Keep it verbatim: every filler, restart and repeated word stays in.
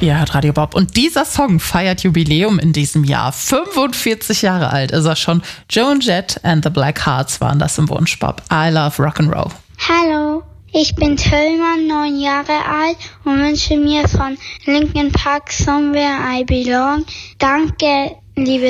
Ihr hört Radio Bob und dieser Song feiert Jubiläum in diesem Jahr. fünfundvierzig Jahre alt ist er schon. Joan Jett and the Black Hearts waren das im Wunsch Bob. I love Rock'n'Roll. Hallo, ich bin Tillmann, neun Jahre alt und wünsche mir von Linkin Park Somewhere I Belong. Danke, liebe